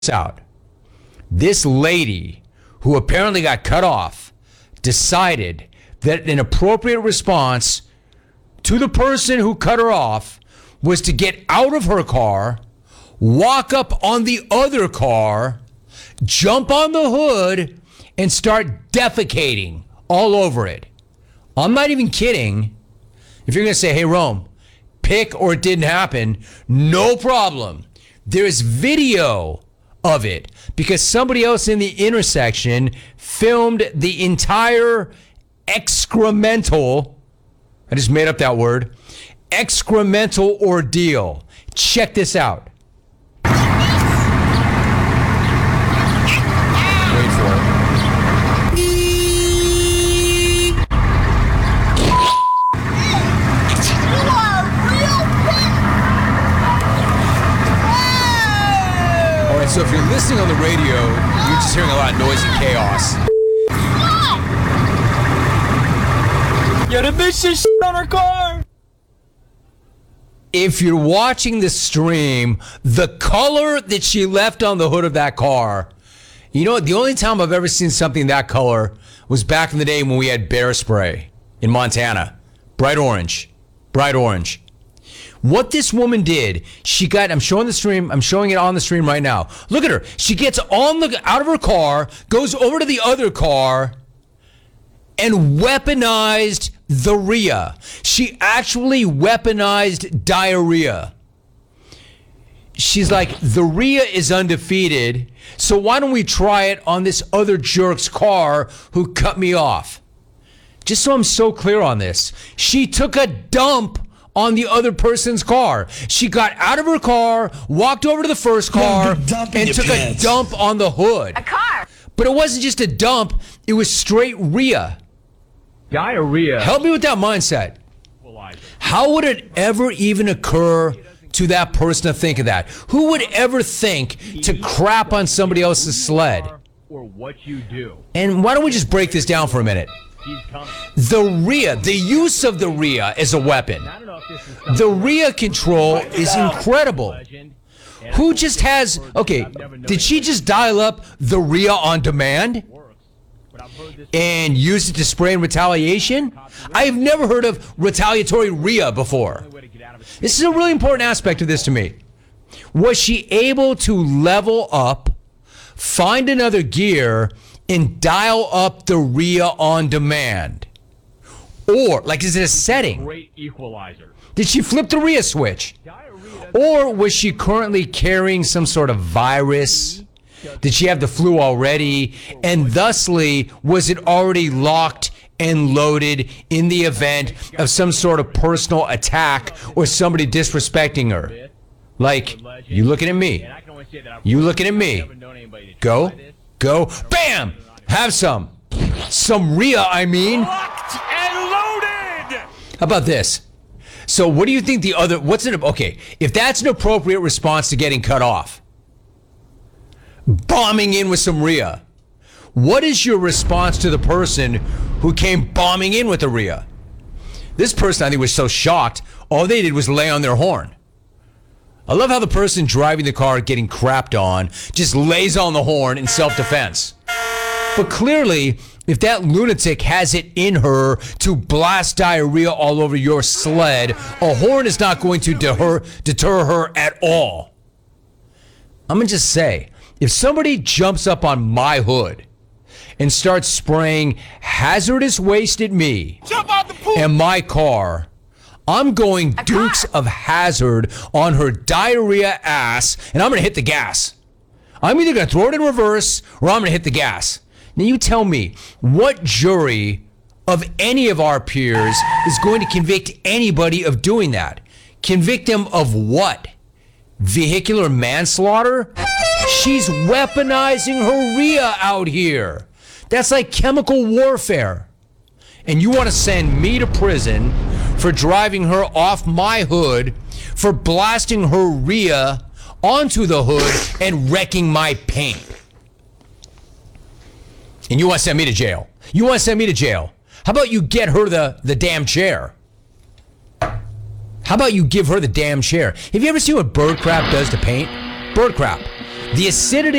out. This lady, who apparently got cut off, decided that an appropriate response to the person who cut her off was to get out of her car, walk up on the other car, jump on the hood, and start defecating all over it. I'm not even kidding. If you're going to say, hey, Rome, pick or it didn't happen, no problem. There's video of it because somebody else in the intersection filmed the entire excremental, I just made up that word, excremental ordeal. Check this out. Wait for it. So if you're listening on the radio, you're just hearing a lot of noise and chaos. Yo, the bitch just shit on her car. If you're watching the stream, the color that she left on the hood of that car, you know what? The only time I've ever seen something that color was back in the day when we had bear spray in Montana. Bright orange. Bright orange. What this woman did, she got, I'm showing it on the stream right now. Look at her. She gets out of her car, goes over to the other car, and weaponized the Rhea. She actually weaponized diarrhea. She's like, the Rhea is undefeated, so why don't we try it on this other jerk's car who cut me off? Just so I'm so clear on this, she took a dump on the other person's car. She got out of her car, walked over to the first car, and took a dump on the hood. A car. But it wasn't just a dump, it was straight Rhea. Diarrhea. Help me with that mindset. How would it ever even occur to that person to think of that? Who would ever think to crap on somebody else's sled? Or what you do. And why don't we just break this down for a minute? The Rhea, the use of the Rhea as a weapon. The Rhea control is incredible. Who just has, okay, did she just dial up the Rhea on demand and use it to spray in retaliation? I have never heard of retaliatory Rhea before. This is a really important aspect of this to me. Was she able to level up, find another gear, and dial up the Rhea on demand? Or, like, is it a setting? Great equalizer. Did she flip the Rhea switch? Or was she currently carrying some sort of virus? Did she have the flu already? And thusly, was it already locked and loaded in the event of some sort of personal attack or somebody disrespecting her? Like, you looking at me. You looking at me. Go. Bam! Have some. Some Rhea, I mean. Locked and loaded! How about this? So what do you think okay, if that's an appropriate response to getting cut off, bombing in with some Rhea, what is your response to the person who came bombing in with the Rhea? This person, I think, was so shocked, all they did was lay on their horn. I love how the person driving the car getting crapped on just lays on the horn in self-defense. But clearly, if that lunatic has it in her to blast diarrhea all over your sled, a horn is not going to deter her at all. I'm going to just say, if somebody jumps up on my hood and starts spraying hazardous waste at me and my car, I'm going Dukes of Hazzard on her diarrhea ass, and I'm going to hit the gas. I'm either going to throw it in reverse or I'm going to hit the gas. Now you tell me, what jury of any of our peers is going to convict anybody of doing that? Convict them of what? Vehicular manslaughter? She's weaponizing her Rhea out here. That's like chemical warfare. And you want to send me to prison for driving her off my hood, for blasting her Rhea onto the hood and wrecking my paint. And you want to send me to jail. How about you get her the damn chair? How about you give her the damn chair? Have you ever seen what bird crap does to paint? Bird crap. The acidity